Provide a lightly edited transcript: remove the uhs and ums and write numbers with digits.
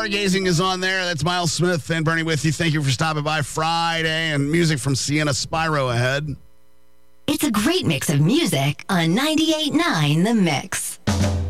Stargazing is on there. That's Miles Smith and Bernie with you. Thank you for stopping by Friday. And music from Sienna Spyro ahead. It's a great mix of music on 98.9 The Mix.